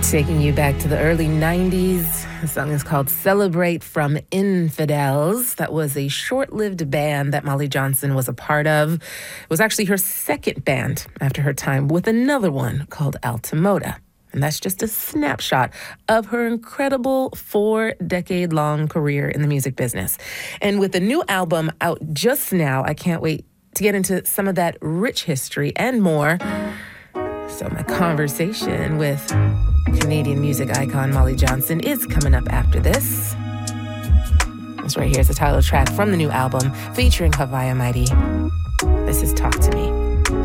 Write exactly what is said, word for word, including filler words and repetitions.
Taking you back to the early nineties. The song is called Celebrate from Infidels. That was a short-lived band that Molly Johnson was a part of. It was actually her second band after her time with another one called Altamota. And that's just a snapshot of her incredible four-decade-long career in the music business. And with the new album out just now, I can't wait to get into some of that rich history and more. So my conversation with Canadian music icon Molly Johnson is coming up after this. This right here is the title track from the new album featuring Haviah Mighty. This is Talk to Me.